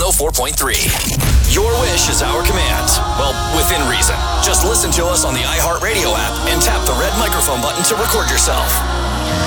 104.3. Your wish is our command. Well, within reason. Just listen to us on the iHeartRadio app and tap the red microphone button to record yourself.